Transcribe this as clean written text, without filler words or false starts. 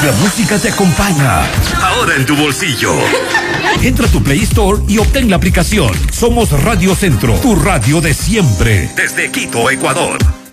La música te acompaña. Ahora en tu bolsillo. Entra a tu Play Store y obtén la aplicación. Somos Radio Centro, tu radio de siempre. Desde Quito, Ecuador.